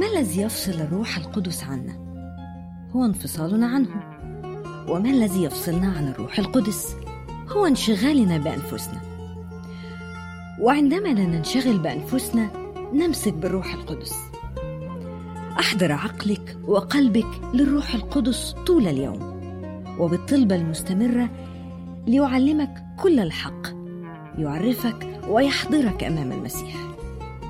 ما الذي يفصل الروح القدس عنا؟ هو انفصالنا عنه. وما الذي يفصلنا عن الروح القدس؟ هو انشغالنا بأنفسنا. وعندما لا ننشغل بأنفسنا نمسك بالروح القدس. أحضر عقلك وقلبك للروح القدس طول اليوم، وبالطلبة المستمرة ليعلمك كل الحق، يعرفك ويحضرك أمام المسيح.